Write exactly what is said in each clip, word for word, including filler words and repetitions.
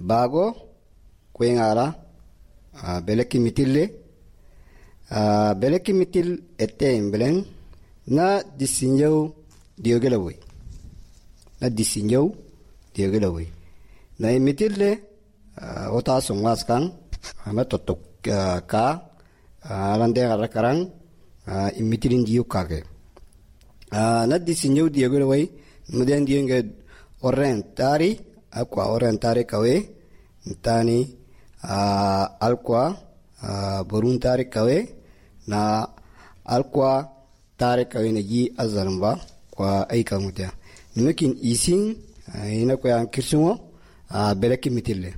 bago kwengala uh, beleki mitille uh, beleki mitil ette imbelen na disinjau diogelawi na disinjau diogelawi na mitille uh, ota songas kan ama totok uh, ka uh, lande arakarang uh, imitilin diu kage uh, na disinjau diogelawi muden dienge orentari akwa orentari kawe ntani uh, alkwa uh, boruntari kawe na alkwa tare kawe na ji azalamba kwa aika mutia nimekin isin uh, ina kwa kirsumo uh, beleki mitille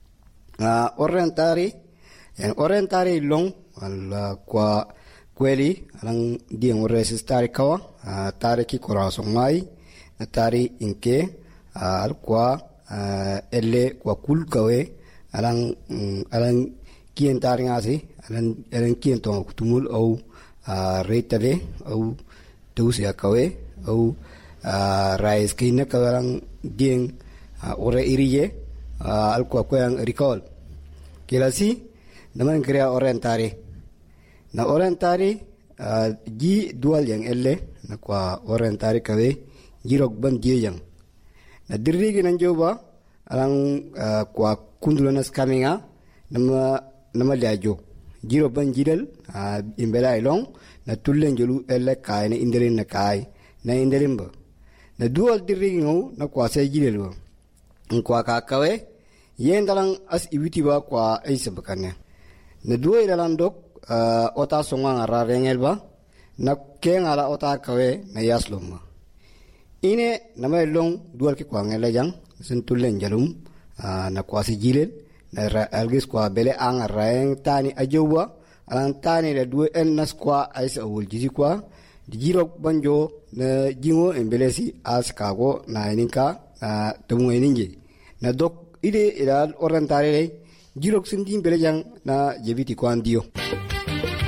uh, orentari en orentari long ala kwa kweli alang dieng resistari kawa uh, tare ki koraso mai tari inke uh, alkwa uh, elle kwa kul kawe alang um, alang kien tari ngasi alang alang kien to kutumul au uh, retale au tusia kawe au uh, rais kina kawalang dieng uh, ore iriye uh, alkwa kwa yang recall kilasi naman krea orentari na orentari uh, ji dual yang elle na kwa orentari kawe jirok ban dieyang na dirigi nan joba alang uh, kwa kundulanas kaminga nama nama liajo jiro ban jidal uh, imbela ilong na tullen jolu elle kai na indelin na kai na indelin ba na dual dirigi ngo na kwa se jidel ba kwa ka kawe yendalang as ibiti ba kwa aisa bakane na dual dalang dok uh, ota songa ngara rengel ba na kengala ota kawe na yaslom ba ine nama long dual ki kwa ngela jang sentullen jalum uh, na kwa si jilel na algis kwa bele ang raeng tani ajowa alang tani da due en nas kwa aisa awul jisi kwa di jirok banjo na jingo embelesi as kago na ininka na tumu ininje na dok ide ila orantare jirok sindin bele jang na jebiti kwa ndio